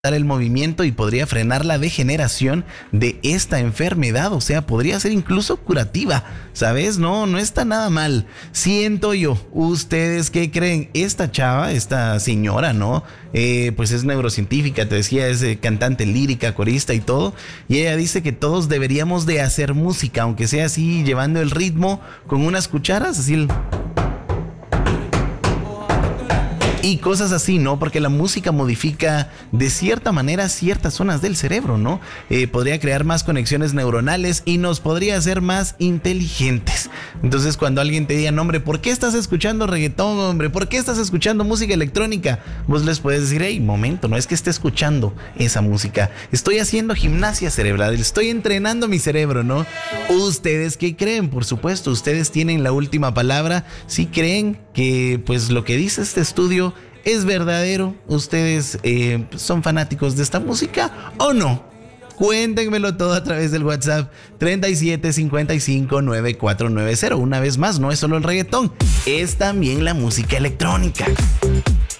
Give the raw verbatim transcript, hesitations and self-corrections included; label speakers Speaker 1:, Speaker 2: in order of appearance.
Speaker 1: el movimiento y podría frenar la degeneración de esta enfermedad, o sea, podría ser incluso curativa, ¿sabes? No, no está nada mal. Siento yo. ¿Ustedes qué creen? Esta chava, esta señora, ¿no? Eh, pues es neurocientífica, te decía, es eh, cantante lírica, corista y todo, y ella dice que todos deberíamos de hacer música, aunque sea así, llevando el ritmo con unas cucharas, así el... y cosas así, ¿no? Porque la música modifica de cierta manera ciertas zonas del cerebro, ¿no? Eh, podría crear más conexiones neuronales y nos podría hacer más inteligentes. Entonces, cuando alguien te diga, no, hombre, ¿por qué estás escuchando reggaetón, hombre? ¿Por qué estás escuchando música electrónica? Vos les puedes decir, hey, momento, no es que esté escuchando esa música. Estoy haciendo gimnasia cerebral, estoy entrenando mi cerebro, ¿no? ¿Ustedes qué creen? Por supuesto, ustedes tienen la última palabra. Si creen que, pues, lo que dice este estudio es verdadero, ustedes eh, son fanáticos de esta música o no. Cuéntenmelo todo a través del WhatsApp treinta y siete cincuenta y cinco noventa y cuatro noventa. Una vez más, no es solo el reggaetón, es también la música electrónica.